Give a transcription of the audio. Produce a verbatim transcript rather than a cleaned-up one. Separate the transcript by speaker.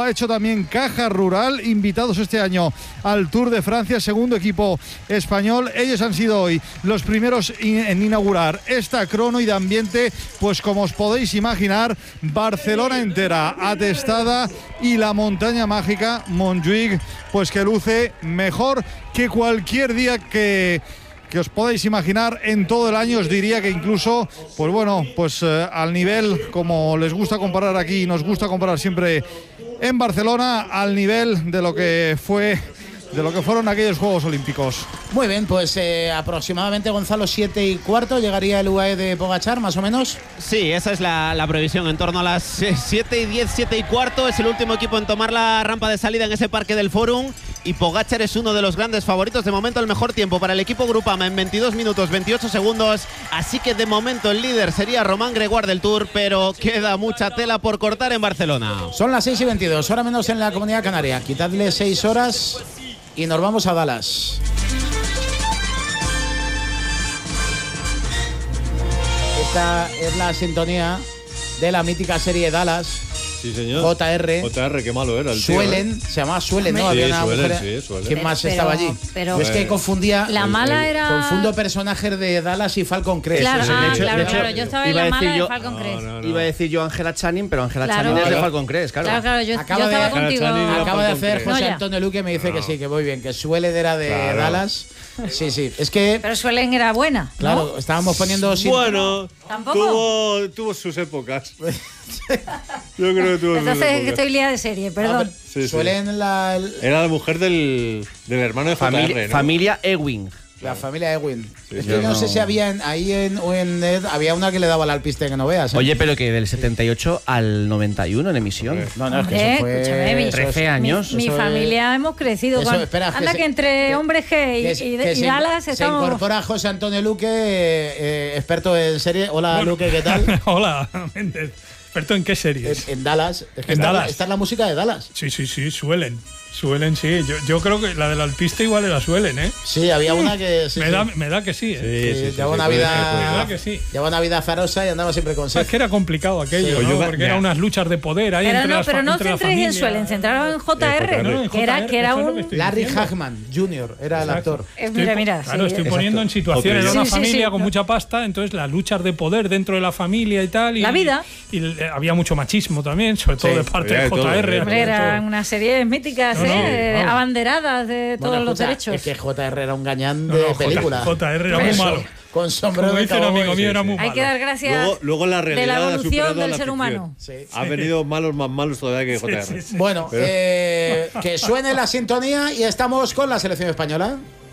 Speaker 1: ha hecho también Caja Rural, invitados este año al Tour de Francia, segundo equipo español. Ellos han sido hoy los primeros en inaugurar esta crono y de ambiente, pues como os podéis imaginar, Barcelona entera atestada y la montaña mágica Montjuïc, pues que luce mejor que cualquier día que que os podéis imaginar en todo el año. Os diría que incluso, pues bueno, pues eh, al nivel, como les gusta comparar aquí y nos gusta comparar siempre en Barcelona, al nivel de lo que fue, de lo que fueron aquellos Juegos Olímpicos.
Speaker 2: Muy bien, pues eh, aproximadamente, Gonzalo, siete y cuarto, llegaría el U A E de Pogačar, más o menos.
Speaker 3: Sí, esa es la, la previsión, en torno a las siete y diez, siete y cuarto. Es el último equipo en tomar la rampa de salida en ese parque del Fórum. Y Pogačar es uno de los grandes favoritos. De momento el mejor tiempo para el equipo Grupama en veintidós minutos veintiocho segundos. Así que de momento el líder sería Román Gregoire del Tour, pero queda mucha tela por cortar en Barcelona.
Speaker 2: Son las seis y veintidós, hora menos en la Comunidad Canaria. Quitadle seis horas y nos vamos a Dallas. Esta es la sintonía de la mítica serie Dallas.
Speaker 4: Sí, señor.
Speaker 2: J R.
Speaker 4: J R, qué malo era el
Speaker 2: Suelen,
Speaker 4: tío, ¿eh?
Speaker 2: se llamaba Suelen, ¿no?
Speaker 4: Sí,
Speaker 2: Había una
Speaker 4: Suelen,
Speaker 2: mujer.
Speaker 4: sí, Suelen.
Speaker 2: ¿Quién más
Speaker 5: Pero-
Speaker 2: estaba allí?
Speaker 5: pero-
Speaker 2: Yo es que confundía.
Speaker 5: La mala era...
Speaker 2: Confundo personajes de Dallas y Falcon Crest.
Speaker 5: Claro,
Speaker 2: Sí, sí.
Speaker 5: ah,
Speaker 2: De hecho-
Speaker 5: claro,
Speaker 2: de hecho,
Speaker 5: claro. Yo estaba en
Speaker 6: iba a
Speaker 5: la
Speaker 6: decir
Speaker 5: mala de
Speaker 6: yo-
Speaker 5: Falcon Crest.
Speaker 4: No, no.
Speaker 6: Iba a decir yo Angela Channing, pero Angela
Speaker 5: Claro.
Speaker 6: Channing es de
Speaker 4: Claro.
Speaker 6: Falcon Crest, claro.
Speaker 5: Claro, claro, yo,
Speaker 2: Acaba
Speaker 5: yo estaba
Speaker 2: de-
Speaker 5: contigo.
Speaker 4: Channing era
Speaker 2: Acaba de
Speaker 4: Falcon
Speaker 2: hacer
Speaker 4: Crest.
Speaker 2: José
Speaker 5: No, ya.
Speaker 2: Antonio Luque, me dice que sí, que muy bien, que Suelen era de
Speaker 4: Claro.
Speaker 2: Dallas. Sí, sí. Es que,
Speaker 5: Pero Suelen era buena, ¿no?
Speaker 2: claro, estábamos poniendo. sin-
Speaker 4: Bueno,
Speaker 5: ¿Tampoco?
Speaker 4: tuvo, tuvo sus épocas. Yo creo que tuvo sus
Speaker 5: Entonces que
Speaker 4: épocas.
Speaker 5: estoy liada de serie,
Speaker 2: Ah,
Speaker 5: perdón.
Speaker 2: pero
Speaker 4: Sí, sí.
Speaker 2: Suelen la, el-
Speaker 4: Era la mujer del, del hermano de J R,
Speaker 6: Familia,
Speaker 4: ¿no?
Speaker 6: familia Ewing.
Speaker 2: la familia Ewing. es que
Speaker 4: yo
Speaker 2: no,
Speaker 6: no-
Speaker 2: sé si había en- ahí en, o en Ed, había una que le daba al alpiste que no veas. ¿eh?
Speaker 6: Oye, pero que del setenta y ocho al noventa y uno en emisión.
Speaker 2: no, no, es que
Speaker 5: Hombre,
Speaker 2: eso fue.
Speaker 5: escúchame, mi-
Speaker 2: eso es-
Speaker 6: trece años.
Speaker 5: Mi, mi
Speaker 2: eso es-
Speaker 5: familia hemos crecido
Speaker 2: eso,
Speaker 5: con...
Speaker 2: espera, que
Speaker 5: Anda
Speaker 2: se-
Speaker 5: que entre
Speaker 2: que-
Speaker 5: hombres G y,
Speaker 2: que se-
Speaker 5: y-
Speaker 2: que
Speaker 5: y
Speaker 2: se-
Speaker 5: Dallas
Speaker 2: se
Speaker 5: estamos...
Speaker 2: incorpora José Antonio Luque, eh, eh, experto en serie. Hola,
Speaker 7: Bueno.
Speaker 2: Luque, ¿qué tal?
Speaker 7: Hola, Méndez. ¿Experto en qué
Speaker 2: en,
Speaker 7: series?
Speaker 2: en Dallas. Es que
Speaker 7: En
Speaker 2: esta,
Speaker 7: Dallas.
Speaker 2: esta es la música de Dallas.
Speaker 7: Sí, sí, sí, suelen. Suelen, sí. Yo, yo creo que la del alpiste igual era suelen, ¿eh?
Speaker 2: Sí, había una que. Sí,
Speaker 7: me,
Speaker 2: sí.
Speaker 7: Da, me da que sí, ¿eh?
Speaker 4: Sí, sí, sí,
Speaker 2: lleva
Speaker 4: sí,
Speaker 2: una
Speaker 4: puede
Speaker 2: vida.
Speaker 4: ser, puede ser.
Speaker 7: Me da que sí.
Speaker 2: Lleva una vida azarosa y andaba siempre con
Speaker 7: Es
Speaker 2: sed.
Speaker 7: que era complicado aquello,
Speaker 2: Sí.
Speaker 7: ¿no?
Speaker 4: Yo ga-
Speaker 7: Porque
Speaker 4: ya.
Speaker 7: eran unas luchas de poder ahí
Speaker 5: Pero
Speaker 7: entre
Speaker 5: no,
Speaker 7: las fa-
Speaker 5: pero no
Speaker 7: entre la
Speaker 5: centréis en
Speaker 7: familia.
Speaker 5: Suelen, centraros en J R,
Speaker 4: No,
Speaker 7: en
Speaker 5: que era,
Speaker 7: J R,
Speaker 5: que era
Speaker 7: eso es lo
Speaker 5: un...
Speaker 7: que estoy
Speaker 2: Larry
Speaker 7: diciendo.
Speaker 2: Hagman junior era el
Speaker 4: Exacto.
Speaker 2: actor.
Speaker 5: Eh,
Speaker 7: Estoy
Speaker 5: mira,
Speaker 7: po-
Speaker 5: mira,
Speaker 7: claro,
Speaker 5: sí,
Speaker 7: estoy
Speaker 5: eh.
Speaker 7: poniendo en situación. Era
Speaker 4: Sí,
Speaker 7: una
Speaker 5: sí, sí,
Speaker 7: familia
Speaker 5: sí.
Speaker 7: con mucha pasta, entonces las luchas de poder dentro de la familia y tal. Y,
Speaker 5: La vida.
Speaker 7: Y, eh, había mucho machismo también, sobre todo
Speaker 2: Sí,
Speaker 7: de parte
Speaker 4: había
Speaker 7: de
Speaker 4: de todo,
Speaker 7: J R.
Speaker 4: había de
Speaker 5: Hombre,
Speaker 7: sobre todo.
Speaker 5: eran unas series míticas,
Speaker 7: No, no,
Speaker 5: ¿eh?
Speaker 7: vamos.
Speaker 5: Abanderadas de todos
Speaker 2: Bueno,
Speaker 5: los
Speaker 2: escucha,
Speaker 5: derechos.
Speaker 2: Es que J R era un gañán
Speaker 7: No,
Speaker 2: de
Speaker 7: no, J-
Speaker 2: película.
Speaker 7: J R era muy
Speaker 2: Eso,
Speaker 7: malo.
Speaker 2: Con sombrero
Speaker 7: Como
Speaker 2: de
Speaker 7: dice un
Speaker 2: cowboy.
Speaker 7: amigo mío, era muy
Speaker 5: Hay que
Speaker 7: malo.
Speaker 5: dar gracias
Speaker 4: Luego, luego la
Speaker 5: de
Speaker 4: realidad
Speaker 5: la
Speaker 4: ha
Speaker 5: evolución
Speaker 4: superado a
Speaker 5: del
Speaker 4: la
Speaker 5: ser
Speaker 4: ficción.
Speaker 5: humano.
Speaker 2: Sí.
Speaker 4: Ha venido malos más malos todavía que J R.
Speaker 7: Sí, sí.
Speaker 2: Bueno, eh, que suene la sintonía y estamos con la selección española.